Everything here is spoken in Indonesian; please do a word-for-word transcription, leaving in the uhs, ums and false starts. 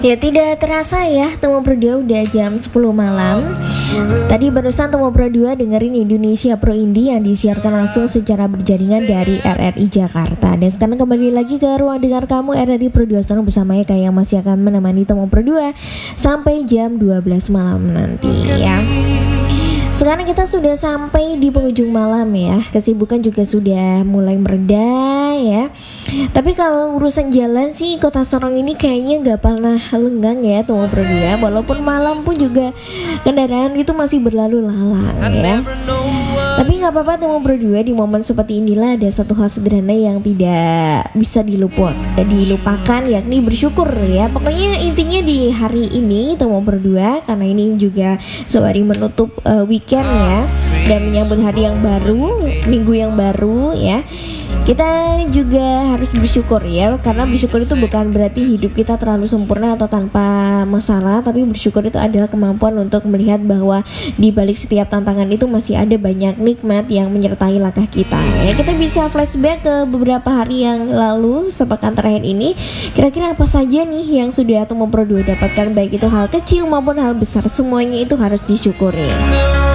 Ya tidak terasa ya, Temu Pro dua udah jam sepuluh malam. Tadi barusan Temu Pro dua dengerin Indonesia Pro Indie yang disiarkan langsung secara berjaringan dari R R I Jakarta. Dan sekarang kembali lagi ke ruang dengar kamu R R I Pro dua bersama Eka yang masih akan menemani Temu Pro dua sampai jam dua belas malam nanti ya. Sekarang kita sudah sampai di penghujung malam ya. Kesibukan juga sudah mulai mereda ya. Tapi kalau urusan jalan sih Kota Sorong ini kayaknya gak pernah lenggang ya Temu Pro dua. Walaupun malam pun juga kendaraan itu masih berlalu lalang ya. Tapi gak apa-apa Temu Pro dua, di momen seperti inilah ada satu hal sederhana yang tidak bisa diluput, dilupakan, yakni bersyukur ya. Pokoknya intinya di hari ini Temu Pro dua, karena ini juga sehari menutup uh, weekend ya, dan menyambut hari yang baru, minggu yang baru ya. Kita juga harus bersyukur ya, karena bersyukur itu bukan berarti hidup kita terlalu sempurna atau tanpa masalah, tapi bersyukur itu adalah kemampuan untuk melihat bahwa di balik setiap tantangan itu masih ada banyak nikmat yang menyertai langkah kita ya. Kita bisa flashback ke beberapa hari yang lalu, sepekan terakhir ini, kira-kira apa saja nih yang sudah Temu Pro dua dapatkan, baik itu hal kecil maupun hal besar, semuanya itu harus disyukuri.